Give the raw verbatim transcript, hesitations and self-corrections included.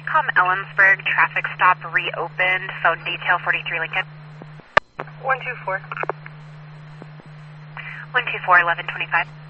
Westcom Ellensburg traffic stop reopened. Phone detail forty-three Lincoln. one two four. one two four, eleven twenty-five.